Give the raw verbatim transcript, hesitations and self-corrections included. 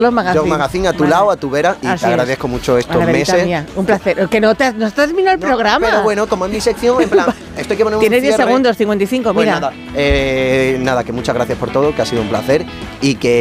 Los Magazine. Joe Magazine a tu Vale. lado, a tu vera, y Así te agradezco es. mucho estos Margarita meses. mía, un placer. Que no te, no has terminado el No, programa. Pero bueno, como es mi sección, en plan, esto hay que poner un Tienes diez cierre. segundos, cincuenta y cinco, Pues mira. nada, eh, nada, que muchas gracias por todo, que ha sido un placer y que